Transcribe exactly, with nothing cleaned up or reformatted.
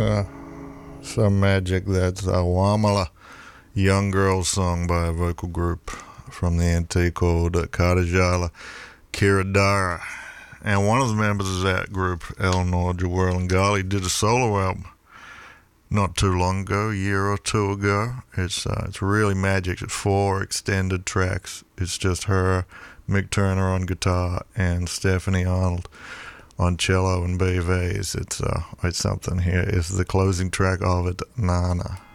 Uh, some magic. That's a Wamala young girl song by a vocal group from the N T called uh, Kadajala Kiradara. And one of the members of that group, Eleanor Jawurlangali, did a solo album not too long ago, a year or two ago. It's uh, it's really magic. It's four extended tracks. It's just her, Mick Turner on guitar, and Stephanie Arnold on cello and B vs. It's uh, it's something. Here is the closing track of it, Nana.